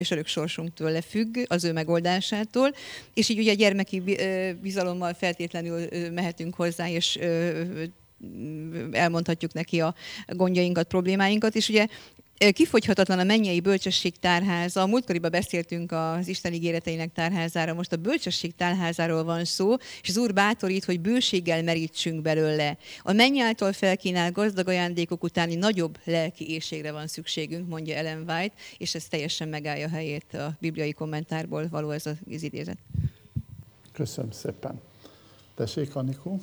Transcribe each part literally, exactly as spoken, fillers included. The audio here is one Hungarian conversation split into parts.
és örök sorsunk tőle függ, az ő megoldásától, és így ugye a gyermeki bizalommal feltétlenül mehetünk hozzá, és elmondhatjuk neki a gondjainkat, problémáinkat, és ugye kifogyhatatlan a mennyei bölcsesség tárháza. Múltkoriban beszéltünk az Isten ígéreteinek tárházára, most a bölcsesség tárházáról van szó, és az Úr bátorít, hogy bőséggel merítsünk belőle. A menny által felkínált gazdag ajándékok utáni nagyobb lelki éhségre van szükségünk, mondja Ellen White, és ez teljesen megállja a helyét a bibliai kommentárból való ez az idézet. Köszönöm szépen. Tessék, Anikó.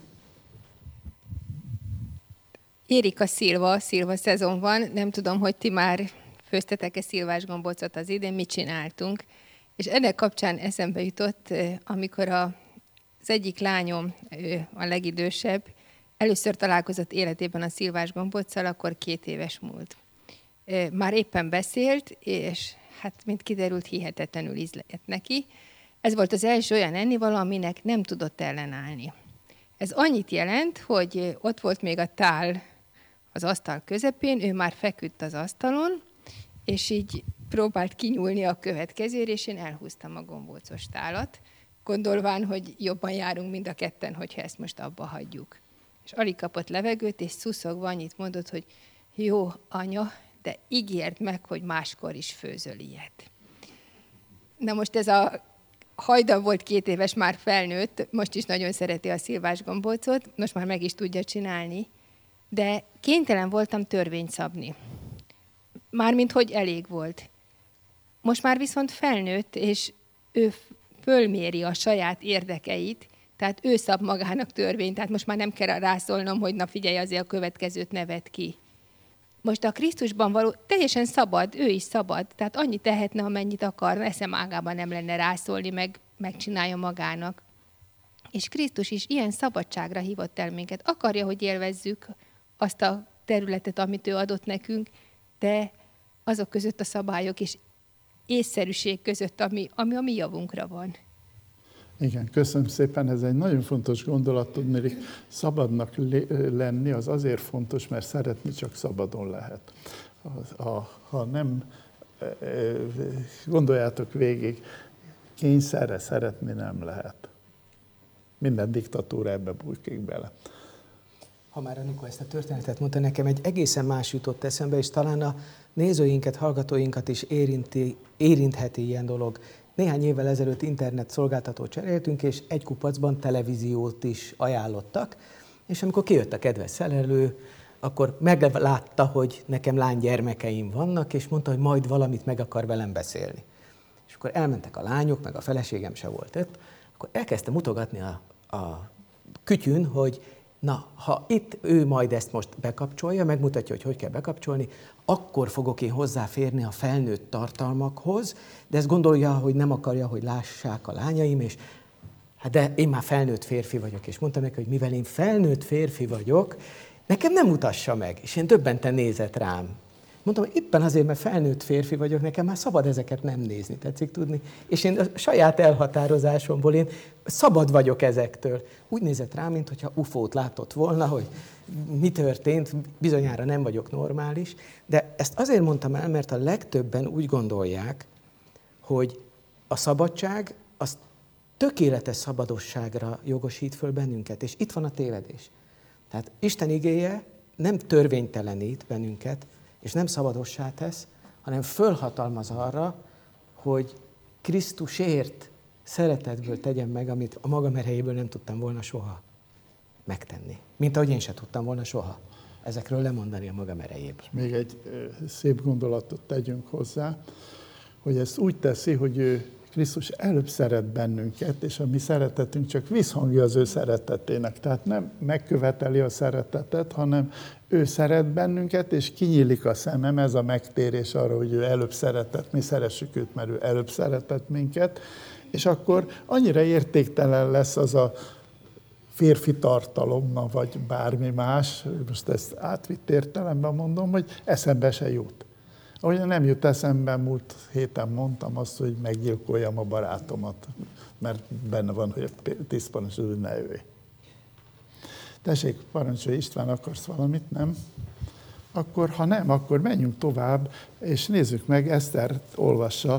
Érik a szilva, szilva szezon van, nem tudom, hogy ti már főztetek-e szilvás gombócot az idén, mit csináltunk. És ennek kapcsán eszembe jutott, amikor a, az egyik lányom, a legidősebb, először találkozott életében a szilvás gombóccal, akkor két éves múlt. Már éppen beszélt, és hát, mint kiderült, hihetetlenül ízlett neki. Ez volt az első olyan ennivaló, aminek nem tudott ellenállni. Ez annyit jelent, hogy ott volt még a tál az asztal közepén, ő már feküdt az asztalon, és így próbált kinyúlni a következőre, és én elhúztam a gombócos tálat, gondolván, hogy jobban járunk mind a ketten, hogyha ezt most abba hagyjuk. És alig kapott levegőt, és szuszogva annyit mondott, hogy jó, anya, de ígérd meg, hogy máskor is főzöl ilyet. Na most ez a hajdan volt két éves, már felnőtt, most is nagyon szereti a szilvás gombócot, most már meg is tudja csinálni, de kénytelen voltam törvényt szabni. Mármint, hogy elég volt. Most már viszont felnőtt, és ő fölméri a saját érdekeit, tehát ő szab magának törvényt, tehát most már nem kell rászólnom, hogy na figyelj, azért a következőt ne vedd ki. Most a Krisztusban való, teljesen szabad, ő is szabad, tehát annyit tehetne, amennyit akar, eszem ágában nem lenne rászólni, meg megcsinálja magának. És Krisztus is ilyen szabadságra hívott el minket. Akarja, hogy élvezzük azt a területet, amit ő adott nekünk, de azok között a szabályok és észszerűség között, ami, ami a mi javunkra van. Igen, köszönöm szépen, ez egy nagyon fontos gondolat, tudni, szabadnak lenni, az azért fontos, mert szeretni csak szabadon lehet. Ha, ha nem gondoljátok végig, kényszerre szeretni nem lehet. Minden diktatúra ebbe bújik bele. Ha már Anikó ezt a történetet mondta, nekem egy egészen más jutott eszembe, és talán a nézőinket, hallgatóinkat is érinti, érintheti ilyen dolog. Néhány évvel ezelőtt internet szolgáltatót cseréltünk, és egy kupacban televíziót is ajánlottak, és amikor kijött a kedves szerelő, akkor meglátta, hogy nekem lánygyermekeim vannak, és mondta, hogy majd valamit meg akar velem beszélni. És akkor elmentek a lányok, meg a feleségem se volt ott, akkor elkezdte mutogatni a, a kütyűn, hogy na, ha itt ő majd ezt most bekapcsolja, megmutatja, hogy hogy kell bekapcsolni, akkor fogok én hozzáférni a felnőtt tartalmakhoz, de ezt gondolja, hogy nem akarja, hogy lássák a lányaim, és hát de én már felnőtt férfi vagyok, és mondtam neki, hogy mivel én felnőtt férfi vagyok, nekem nem mutassa meg, és én döbbenten nézett rám. Mondtam, hogy éppen azért, mert felnőtt férfi vagyok, nekem már szabad ezeket nem nézni, tetszik tudni. És én a saját elhatározásomból én szabad vagyok ezektől. Úgy nézett rám, mintha ufót látott volna, hogy mi történt, bizonyára nem vagyok normális. De ezt azért mondtam el, mert a legtöbben úgy gondolják, hogy a szabadság az tökéletes szabadosságra jogosít föl bennünket. És itt van a tévedés. Tehát Isten igéje nem törvénytelenít bennünket, és nem szabadossá tesz, hanem fölhatalmaz arra, hogy Krisztusért szeretetből tegyem meg, amit a magam erejéből nem tudtam volna soha megtenni. Mint ahogy én sem tudtam volna soha ezekről lemondani a magam erejéből. Még egy szép gondolatot tegyünk hozzá, hogy ezt úgy teszi, hogy ő Krisztus előbb szeret bennünket, és a mi szeretetünk csak visszhangja az ő szeretetének. Tehát nem megköveteli a szeretetet, hanem ő szeret bennünket, és kinyílik a szemem, ez a megtérés arra, hogy ő előbb szeretett, mi szeressük őt, mert ő előbb szeretett minket, és akkor annyira értéktelen lesz az a férfi tartalomna, vagy bármi más, most ezt átvitt értelemben mondom, hogy eszembe se jut. Ahogy nem jut eszembe, múlt héten mondtam azt, hogy meggyilkoljam a barátomat, mert benne van, hogy a tisztparancs ne őj. Tessék, parancsolj István, akarsz valamit, nem? akkor ha nem, akkor menjünk tovább, és nézzük meg, Eszter olvassa